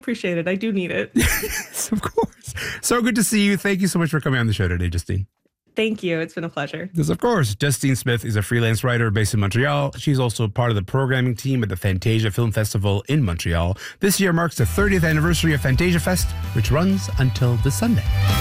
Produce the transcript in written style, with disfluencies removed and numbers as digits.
appreciate it. I do need it. Yes, of course. So good to see you. Thank you so much for coming on the show today, Justine. Thank you. It's been a pleasure. Because, of course, Justine Smith is a freelance writer based in Montreal. She's also part of the programming team at the Fantasia Film Festival in Montreal. This year marks the 30th anniversary of Fantasia Fest, which runs until this Sunday.